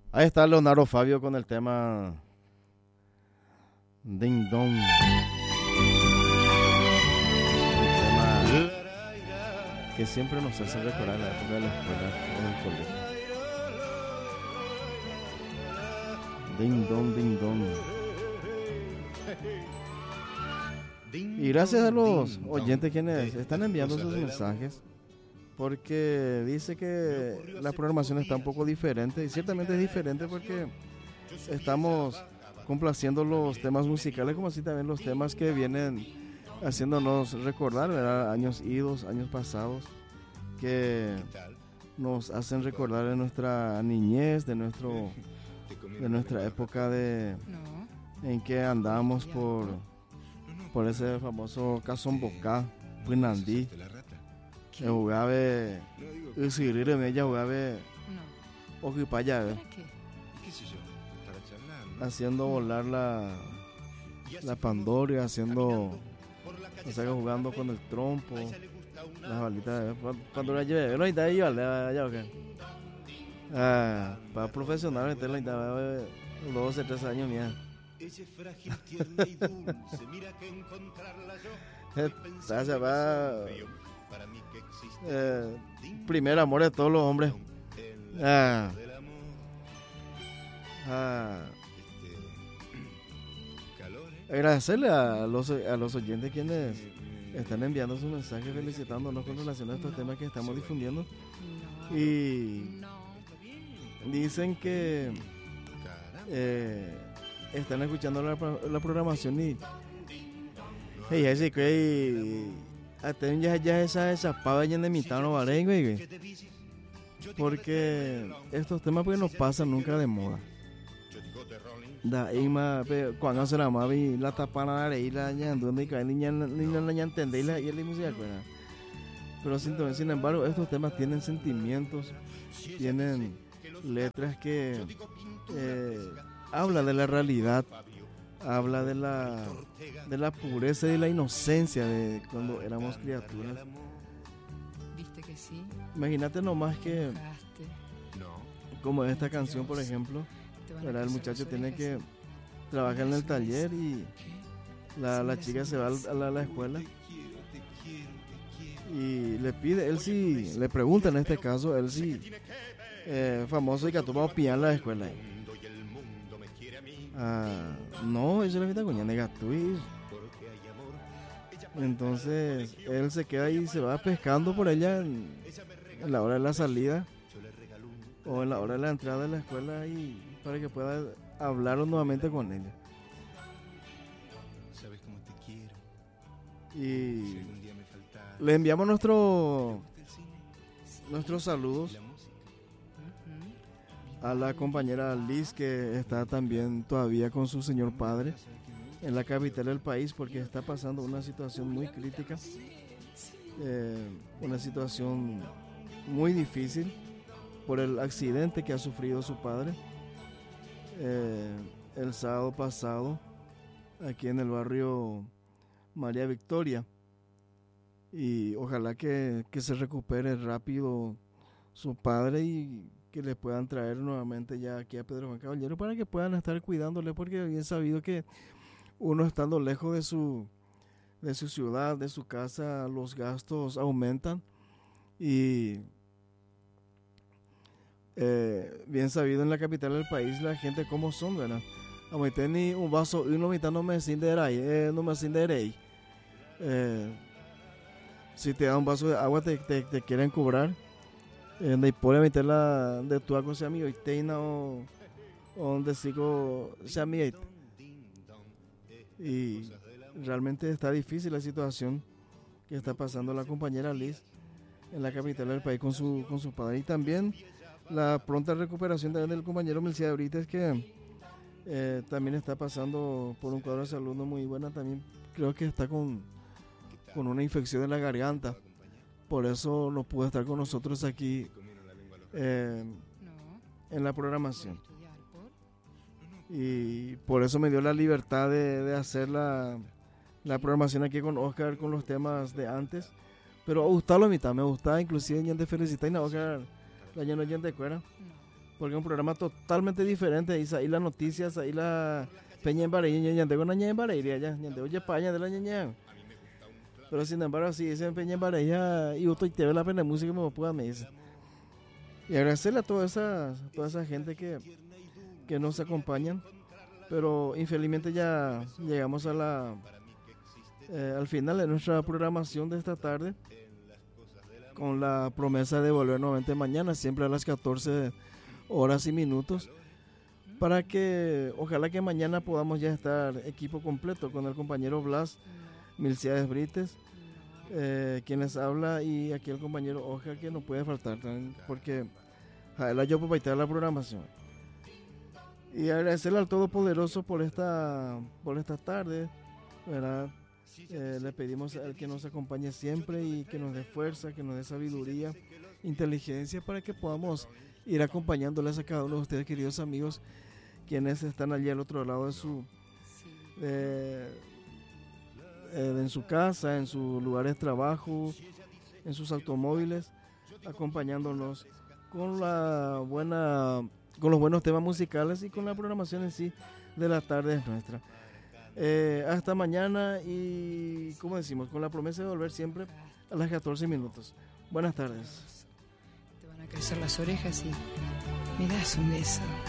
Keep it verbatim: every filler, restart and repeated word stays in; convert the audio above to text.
Ahí está Leonardo Fabio con el tema Ding Dong. Un tema que siempre nos hace recordar la época de la escuela o del colegio. Ding Dong, Ding Dong. Y gracias a los oyentes quienes están enviando sus mensajes, porque dice que la programación está un poco diferente, y ciertamente es diferente porque estamos complaciendo los temas musicales, como así también los temas que vienen haciéndonos recordar, ¿verdad? Años idos, años pasados, que nos hacen recordar de nuestra niñez, de nuestro de nuestra época de en que andábamos por por ese famoso Casombocá, Pinandí. Yo jugaba y si rir en ella jugaba o que para allá, haciendo volar la la Pandora, haciendo, o sea, jugando con el trompo, las balitas. Cuando la llevé, no está ahí, vale, allá o qué. Ah, para profesionales, entonces la doce, trece años mía. Ese frágil, tierna y dulce, mira que encontrarla yo. Esta se va. Eh, primer amor de todos los hombres. Ah. Ah. Agradecerle a los, a los oyentes quienes están enviando sus mensajes felicitándonos con relación a estos temas que estamos difundiendo. Y dicen que eh, están escuchando la, la programación y hey, así que hasta ya ya esa esa pava ya de mitad no vale, güey, porque estos temas pues no pasan nunca de moda. Da ima cuando se la mavi la tapana de la ya donde cae niña niña la ya entende y la y la música buena. Pero sin, sin embargo estos temas tienen sentimientos, tienen letras que eh, habla de la realidad, habla de la de la pureza y de la inocencia de cuando éramos criaturas. ¿Viste que sí? Imagínate nomás que como esta canción, por ejemplo, ¿verdad? El muchacho tiene que trabajar en el taller y la, la chica se va a la, a la escuela y le pide, él sí, le pregunta en este caso, él sí, eh, famoso y que tú vas a pillar la escuela. Ah, no, ella le invita coña negatuis. Entonces él se queda y se va pescando por ella en, en la hora de la salida o en la hora de la entrada de la escuela y para que pueda hablar nuevamente con ella. Sabes cómo te quiero. Y le enviamos nuestro nuestros saludos a la compañera Liz, que está también todavía con su señor padre en la capital del país porque está pasando una situación muy crítica, eh, una situación muy difícil por el accidente que ha sufrido su padre eh, el sábado pasado aquí en el barrio María Victoria, y ojalá que, que se recupere rápido su padre y que le puedan traer nuevamente ya aquí a Pedro Juan Caballero para que puedan estar cuidándole, porque bien sabido que uno estando lejos de su de su ciudad, de su casa, los gastos aumentan y eh, bien sabido en la capital del país la gente como son, ¿verdad? A mí tenía un vaso y uno mitad no me cinderá, eh, no me cinderé. Eh, si te da un vaso de agua te, te, te quieren cobrar. Eh, de por meter la de tu con amigo y teina o donde sigo se amigo. Y realmente está difícil la situación que está pasando la compañera Liz en la capital del país con su con su padre, y también la pronta recuperación también del compañero Melcia ahorita, es que eh, también está pasando por un cuadro de salud no muy buena, también creo que está con con una infección en la garganta, por eso no pudo estar con nosotros aquí eh, en la programación, y por eso me dio la libertad de, de hacer la, la programación aquí con Oscar con los temas de antes, pero gustaba la mitad, me gustaba inclusive gente felicitar y no Oscar la lleno de gente cuera porque es un programa totalmente diferente. Ahí, ahí las noticias, ahí la peña en Bareña, ñande con ña en Bareña, ya, ñande oye paña de la ñaña. Pero sin embargo, si dicen peña en Bareña y otro y te ve la pena de música, me pueda, me dice. Y agradecerle a toda esa, toda esa gente que, que nos acompañan. Pero infelizmente ya llegamos a la eh, al final de nuestra programación de esta tarde, con la promesa de volver nuevamente mañana, siempre a las catorce horas y minutos, para que ojalá que mañana podamos ya estar equipo completo con el compañero Blas Milciades Brites, eh, quien les habla, y aquí el compañero Oja, que no puede faltar también, porque la yo puedo baitar la programación. Y agradecerle al Todopoderoso por esta por esta tarde, ¿verdad? Eh, le pedimos a él que nos acompañe siempre y que nos dé fuerza, que nos dé sabiduría, inteligencia, para que podamos ir acompañándoles a cada uno de ustedes, queridos amigos, quienes están allí al otro lado de su eh, eh, en su casa, en sus lugares de trabajo, en sus automóviles, acompañándonos con la buena con los buenos temas musicales y con la programación en sí de la tarde nuestra. Eh, hasta mañana, y como decimos, con la promesa de volver siempre a las catorce minutos. Buenas tardes. Te van a crecer las orejas y me das un beso.